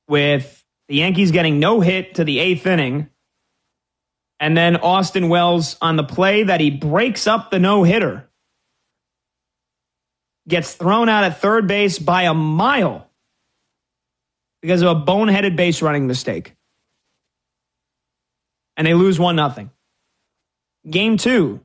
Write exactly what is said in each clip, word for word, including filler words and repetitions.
with the Yankees getting no hit to the eighth inning. And then Austin Wells, on the play that he breaks up the no-hitter, gets thrown out at third base by a mile because of a boneheaded base running mistake. And they lose one nothing. Game two,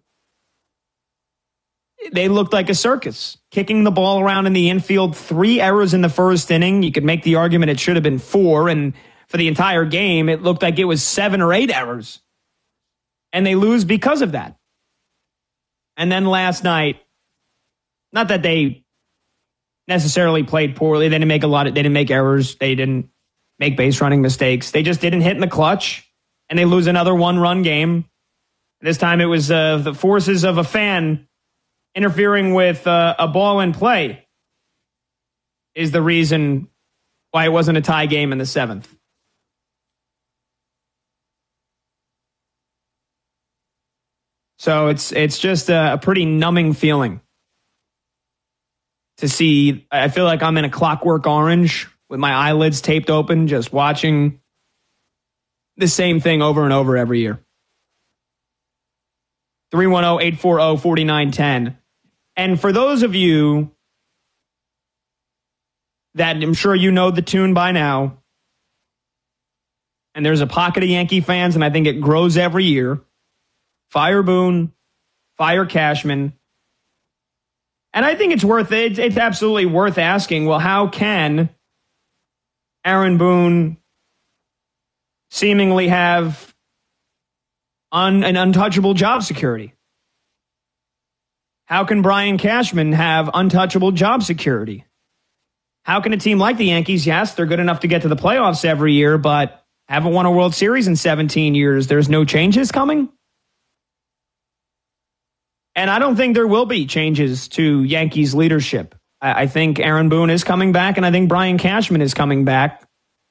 they looked like a circus, kicking the ball around in the infield. Three errors in the first inning. You could make the argument it should have been four. And for the entire game, it looked like it was seven or eight errors. And they lose because of that. And then last night, not that they necessarily played poorly. They didn't make a lot of, they didn't make errors. They didn't make base running mistakes. They just didn't hit in the clutch. And they lose another one-run game. This time it was uh, the forces of a fan interfering with uh, a ball in play is the reason why it wasn't a tie game in the seventh. So it's it's just a, a pretty numbing feeling to see. I feel like I'm in a Clockwork Orange with my eyelids taped open, just watching the same thing over and over every year. three one zero, eight four zero, four nine one zero. And for those of you that I'm sure you know the tune by now, and there's a pocket of Yankee fans, and I think it grows every year, fire Boone, fire Cashman. And I think it's worth it. It's absolutely worth asking, well, how can Aaron Boone seemingly have un, an untouchable job security? How can Brian Cashman have untouchable job security? How can a team like the Yankees, yes, they're good enough to get to the playoffs every year, but haven't won a World Series in seventeen years. There's no changes coming? And I don't think there will be changes to Yankees leadership. I, I think Aaron Boone is coming back, and I think Brian Cashman is coming back.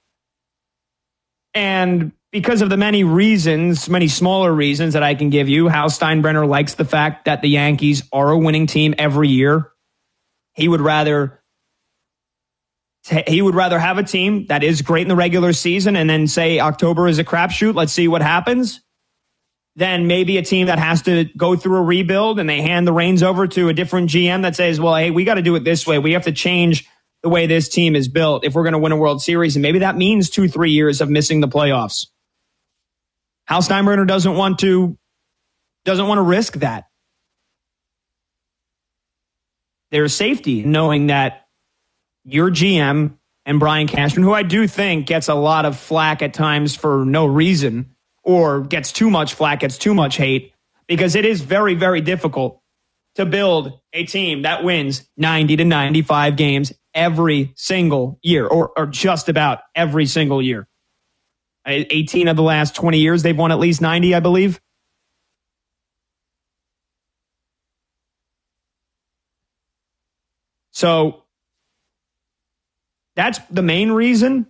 And because of the many reasons, many smaller reasons that I can give you, Hal Steinbrenner likes the fact that the Yankees are a winning team every year. He would rather he would rather have a team that is great in the regular season and then say October is a crapshoot, let's see what happens, than maybe a team that has to go through a rebuild and they hand the reins over to a different G M that says, well, hey, we got to do it this way. We have to change the way this team is built if we're going to win a World Series. And maybe that means two, three years of missing the playoffs. Hal Steinbrenner doesn't want to, doesn't want to risk that. There's safety knowing that your G M and Brian Cashman, who I do think gets a lot of flack at times for no reason, or gets too much flack, gets too much hate, because it is very, very difficult to build a team that wins ninety to ninety-five games every single year, or, or just about every single year. eighteen of the last twenty years, they've won at least ninety, I believe. So that's the main reason.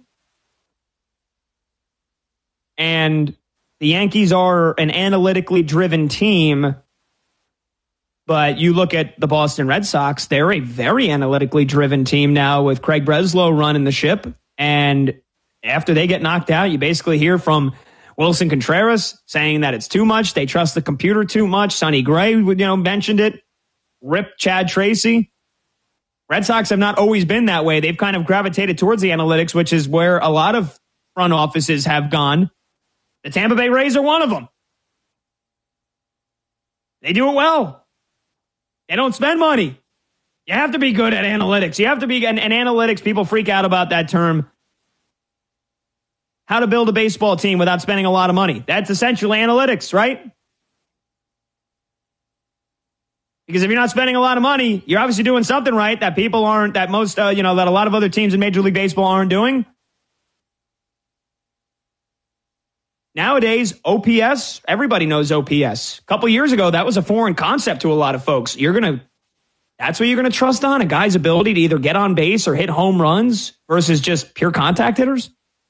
And the Yankees are an analytically driven team, but you look at the Boston Red Sox, they're a very analytically driven team now with Craig Breslow running the ship. And after they get knocked out, you basically hear from Wilson Contreras saying that it's too much. They trust the computer too much. Sonny Gray, you know, mentioned it. Rip Chad Tracy. Red Sox have not always been that way. They've kind of gravitated towards the analytics, which is where a lot of front offices have gone. The Tampa Bay Rays are one of them. They do it well. They don't spend money. You have to be good at analytics. You have to be, and, and analytics, people freak out about that term. How to build a baseball team without spending a lot of money. That's essentially analytics, right? Because if you're not spending a lot of money, you're obviously doing something right that people aren't, that most, uh, you know, that a lot of other teams in Major League Baseball aren't doing. Nowadays, O P S, everybody knows O P S. A couple years ago, that was a foreign concept to a lot of folks. You're going to, that's what you're going to trust on, a guy's ability to either get on base or hit home runs versus just pure contact hitters.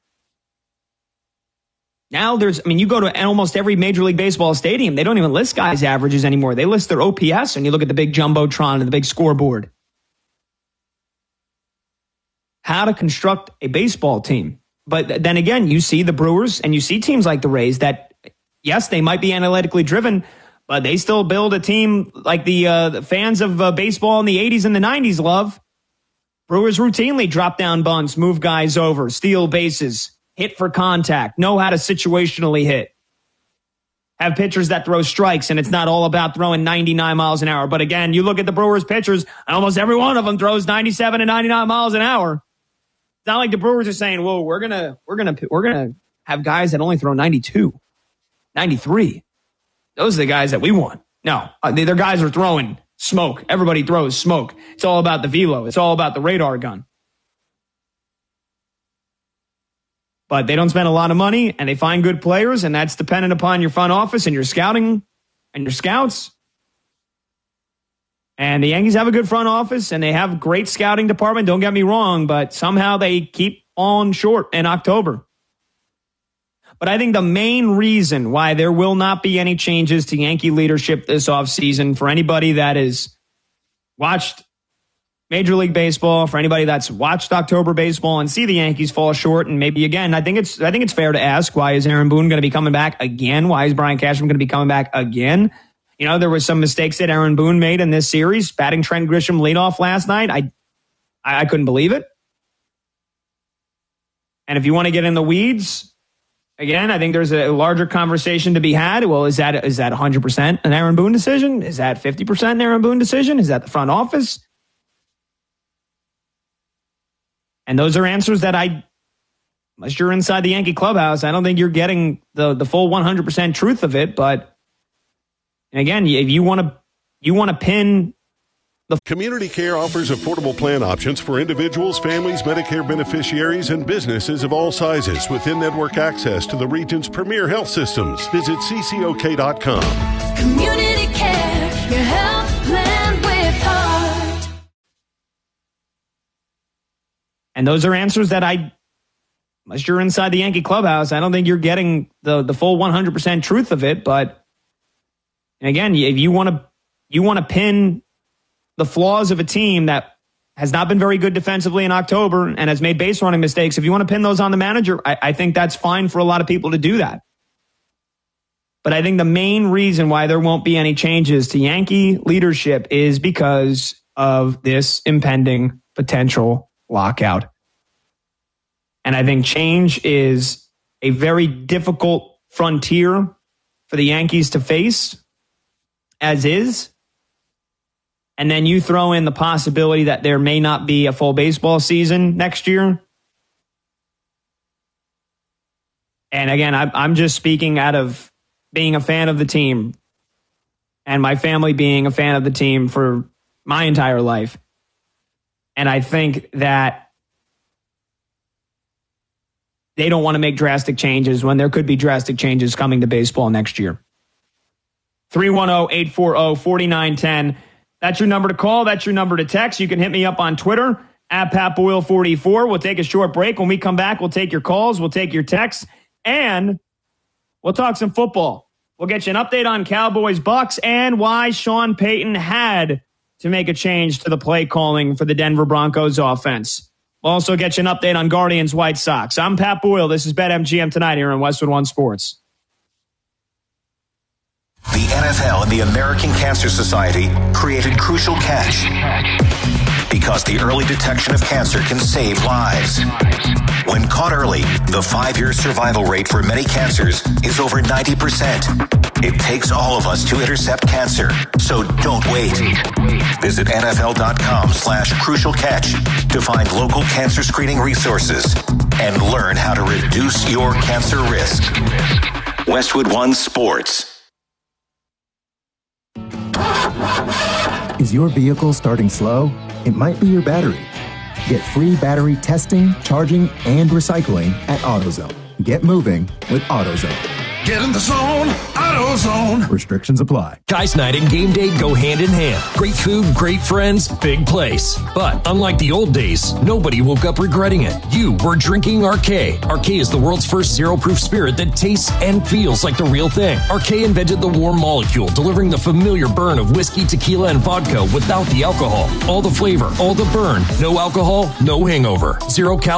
Now there's, I mean, you go to almost every Major League Baseball stadium, they don't even list guys' averages anymore. They list their O P S, and you look at the big Jumbotron and the big scoreboard. How to construct a baseball team. But then again, you see the Brewers and you see teams like the Rays that, yes, they might be analytically driven, but they still build a team like the, uh, the fans of uh, baseball in the eighties and the nineties love. Brewers routinely drop down bunts, move guys over, steal bases, hit for contact, know how to situationally hit. Have pitchers that throw strikes, and it's not all about throwing ninety-nine miles an hour. But again, you look at the Brewers pitchers, and almost every one of them throws ninety-seven and ninety-nine miles an hour. It's not like the Brewers are saying, "Whoa, we're gonna, we're gonna, we're gonna have guys that only throw ninety-two, ninety-three. Those are the guys that we want." No, uh, their guys are throwing smoke. Everybody throws smoke. It's all about the velo. It's all about the radar gun. But they don't spend a lot of money, and they find good players, and that's dependent upon your front office and your scouting and your scouts. And the Yankees have a good front office, and they have a great scouting department. Don't get me wrong, but somehow they keep on short in October. But I think the main reason why there will not be any changes to Yankee leadership this offseason, for anybody that has watched Major League Baseball, for anybody that's watched October baseball and see the Yankees fall short, and maybe again, I think it's I think it's fair to ask, why is Aaron Boone going to be coming back again? Why is Brian Cashman going to be coming back again? You know, there were some mistakes that Aaron Boone made in this series, batting Trent Grisham leadoff last night. I, I I couldn't believe it. And if you want to get in the weeds, again, I think there's a larger conversation to be had. Well, is that is that one hundred percent an Aaron Boone decision? Is that fifty percent an Aaron Boone decision? Is that the front office? And those are answers that I, unless you're inside the Yankee clubhouse, I don't think you're getting the, the full one hundred percent truth of it. But and again, if you want to, you want to pin the Community Care offers affordable plan options for individuals, families, Medicare beneficiaries, and businesses of all sizes with in-network access to the region's premier health systems. Visit C C O K dot com. Community Care, your health plan with heart. And those are answers that I, unless you're inside the Yankee clubhouse, I don't think you're getting the, the full one hundred percent truth of it. But and again, if you want to, you want to pin the flaws of a team that has not been very good defensively in October and has made base running mistakes, if you want to pin those on the manager, I, I think that's fine for a lot of people to do that. But I think the main reason why there won't be any changes to Yankee leadership is because of this impending potential lockout. And I think change is a very difficult frontier for the Yankees to face, as is. And then you throw in the possibility that there may not be a full baseball season next year. And again, I'm just speaking out of being a fan of the team and my family being a fan of the team for my entire life. And I think that they don't want to make drastic changes when there could be drastic changes coming to baseball next year. three one zero, eight four zero, four nine one zero. That's your number to call. That's your number to text. You can hit me up on Twitter at Pat Boyle forty-four. We'll take a short break. When we come back, we'll take your calls. We'll take your texts. And we'll talk some football. We'll get you an update on Cowboys Bucks and why Sean Payton had to make a change to the play calling for the Denver Broncos offense. We'll also get you an update on Guardians White Sox. I'm Pat Boyle. This is BetMGM Tonight here on Westwood One Sports. The N F L and the American Cancer Society created Crucial Catch because the early detection of cancer can save lives. When caught early, the five-year survival rate for many cancers is over ninety percent. It takes all of us to intercept cancer, so don't wait. Visit nfl.com slash crucial catch to find local cancer screening resources and learn how to reduce your cancer risk. Westwood One Sports. Is your vehicle starting slow? It might be your battery. Get free battery testing, charging, and recycling at AutoZone. Get moving with AutoZone. Get in the zone, AutoZone. Restrictions apply. Guys night and game day go hand in hand. Great food, great friends, big place. But unlike the old days, nobody woke up regretting it. You were drinking Arcade. Arcade is the world's first zero-proof spirit that tastes and feels like the real thing. Arcade invented the warm molecule, delivering the familiar burn of whiskey, tequila, and vodka without the alcohol. All the flavor, all the burn, no alcohol, no hangover. Zero calories.